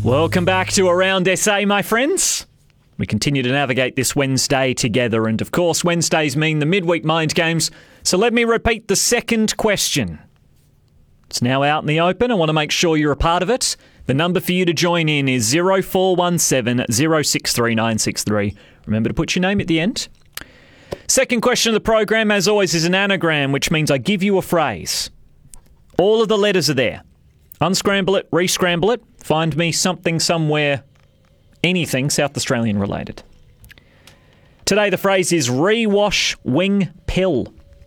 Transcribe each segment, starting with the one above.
Welcome back to Around SA, my friends. We continue to navigate this Wednesday together, and of course, Wednesdays mean the midweek mind games. So let me repeat the second question. It's now out in the open. I want to make sure you're a part of it. The number for you to join in is 0417 063 963. Remember to put your name at the end. Second question of the program, as always, is an anagram, which means I give you a phrase. All of the letters are there. Unscramble it, re-scramble it. Find me something, somewhere, anything South Australian related. Today the phrase is rewash wing pill.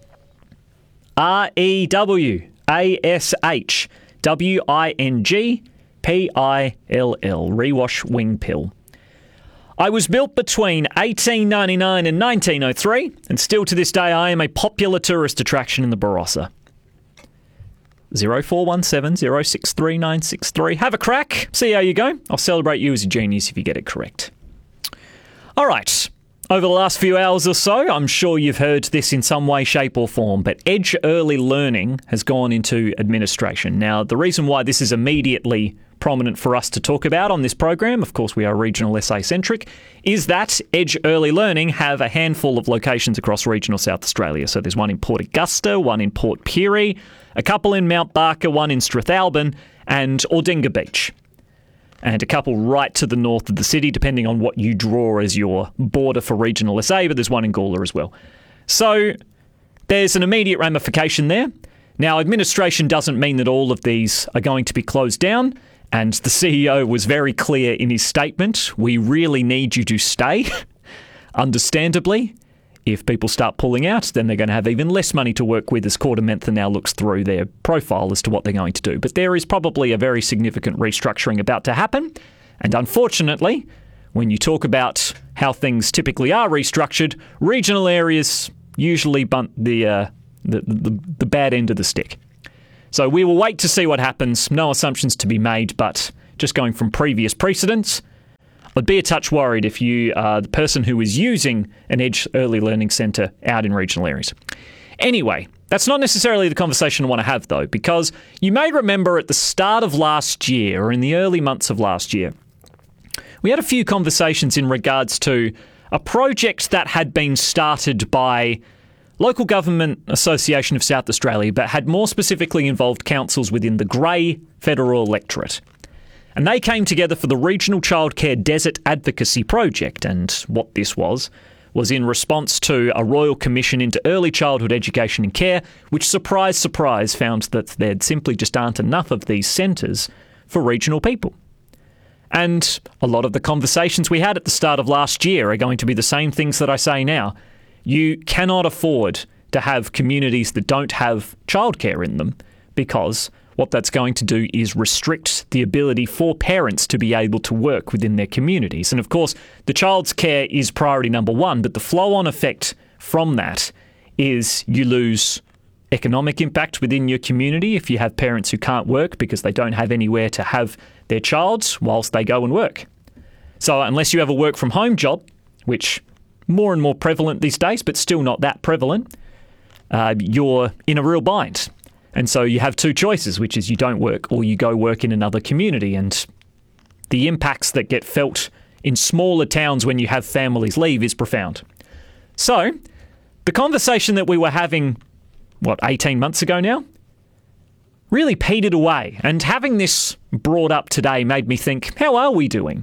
REWASHWINGPILL. Rewash wing pill. I was built between 1899 and 1903, and still to this day I am a popular tourist attraction in the Barossa. 0417 063 963. Have a crack. See how you go. I'll celebrate you as a genius if you get it correct. All right. Over the last few hours or so, I'm sure you've heard this in some way, shape or form, but Edge Early Learning has gone into administration. Now, the reason why this is immediately prominent for us to talk about on this program, of course we are regional SA-centric, is that Edge Early Learning have a handful of locations across regional South Australia. So there's one in Port Augusta, one in Port Pirie, a couple in Mount Barker, one in Strathalbyn, and Ordinga Beach. And a couple right to the north of the city, depending on what you draw as your border for regional SA, but there's one in Gawler as well. So there's an immediate ramification there. Now, administration doesn't mean that all of these are going to be closed down, and the CEO was very clear in his statement. We really need you to stay. Understandably, if people start pulling out, then they're going to have even less money to work with as KordaMentha now looks through their profile as to what they're going to do. But there is probably a very significant restructuring about to happen. And unfortunately, when you talk about how things typically are restructured, regional areas usually bunt the bad end of the stick. So we will wait to see what happens. No assumptions to be made, but just going from previous precedents, I'd be a touch worried if you are the person who is using an Edge Early Learning Centre out in regional areas. Anyway, that's not necessarily the conversation I want to have, though, because you may remember at the start of last year, or in the early months of last year, we had a few conversations in regards to a project that had been started by Local Government Association of South Australia, but had more specifically involved councils within the grey federal electorate. And they came together for the Regional Childcare Desert Advocacy Project. And what this was in response to a Royal Commission into Early Childhood Education and Care, which, surprise, surprise, found that there simply just aren't enough of these centres for regional people. And a lot of the conversations we had at the start of last year are going to be the same things that I say now. You cannot afford to have communities that don't have childcare in them, because what that's going to do is restrict the ability for parents to be able to work within their communities. And of course, the child's care is priority number one, but the flow-on effect from that is you lose economic impact within your community if you have parents who can't work because they don't have anywhere to have their child whilst they go and work. So unless you have a work-from-home job, which more and more prevalent these days, but still not that prevalent, you're in a real bind. And so you have two choices, which is you don't work or you go work in another community. And the impacts that get felt in smaller towns when you have families leave is profound. So the conversation that we were having, 18 months ago now, really petered away. And having this brought up today made me think, how are we doing?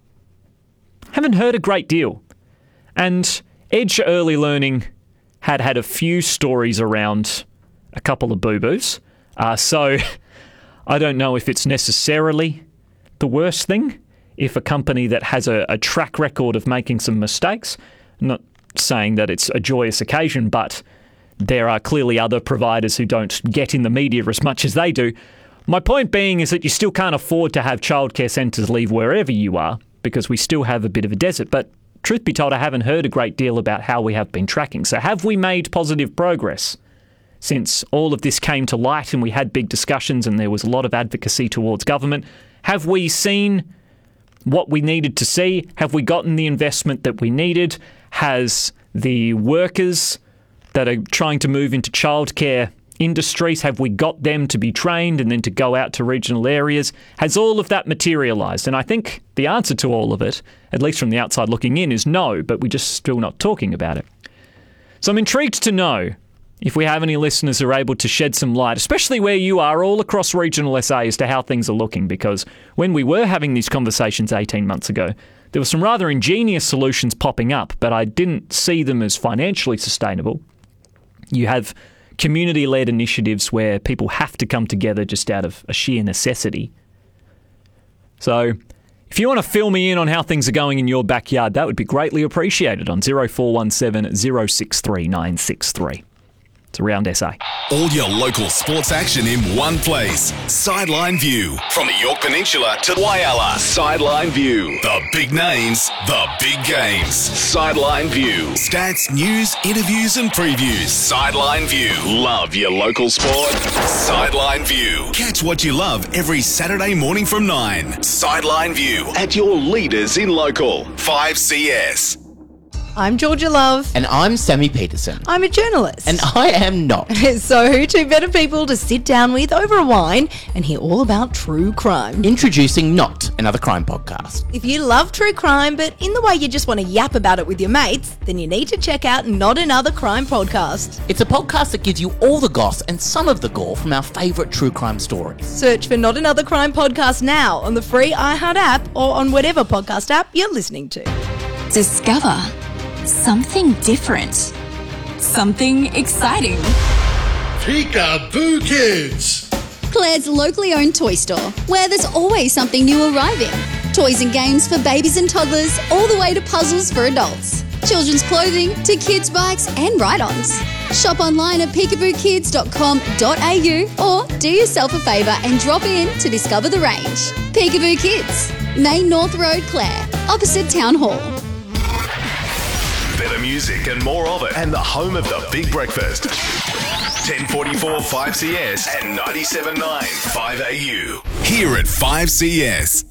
Haven't heard a great deal. And Edge Early Learning had a few stories around a couple of boo-boos. So I don't know if it's necessarily the worst thing if a company that has a track record of making some mistakes, I'm not saying that it's a joyous occasion, but there are clearly other providers who don't get in the media as much as they do. My point being is that you still can't afford to have childcare centres leave wherever you are, because we still have a bit of a desert. But truth be told, I haven't heard a great deal about how we have been tracking. So have we made positive progress since all of this came to light and we had big discussions and there was a lot of advocacy towards government? Have we seen what we needed to see? Have we gotten the investment that we needed? Has the workers that are trying to move into childcare industries? Have we got them to be trained and then to go out to regional areas? Has all of that materialised? And I think the answer to all of it, at least from the outside looking in, is no, but we're just still not talking about it. So I'm intrigued to know if we have any listeners who are able to shed some light, especially where you are all across regional SA, as to how things are looking. Because when we were having these conversations 18 months ago, there were some rather ingenious solutions popping up, but I didn't see them as financially sustainable. You have community-led initiatives where people have to come together just out of a sheer necessity. So if you want to fill me in on how things are going in your backyard, that would be greatly appreciated on 0417 063 963. It's Around SA. All your local sports action in one place. Sideline View. From the Yorke Peninsula to Whyalla. Sideline View. The big names, the big games. Sideline View. Stats, news, interviews and previews. Sideline View. Love your local sport. Sideline View. Catch what you love every Saturday morning from 9. Sideline View. At your leaders in local. 5CS. I'm Georgia Love. And I'm Sammy Peterson. I'm a journalist. And I am not. So who two better people to sit down with over a wine and hear all about true crime? Introducing Not, another crime podcast. If you love true crime, but in the way you just want to yap about it with your mates, then you need to check out Not Another Crime Podcast. It's a podcast that gives you all the goss and some of the gore from our favourite true crime stories. Search for Not Another Crime Podcast now on the free iHeart app or on whatever podcast app you're listening to. Discover something different. Something exciting. Peekaboo Kids. Claire's locally owned toy store, where there's always something new arriving. Toys and games for babies and toddlers, all the way to puzzles for adults. Children's clothing to kids' bikes and ride-ons. Shop online at peekabookids.com.au or do yourself a favour and drop in to discover the range. Peekaboo Kids, Main North Road, Clare, opposite Town Hall. Better music and more of it. And the home of the Big Breakfast. 1044 5CS and 97.9 5AU. Here at 5CS.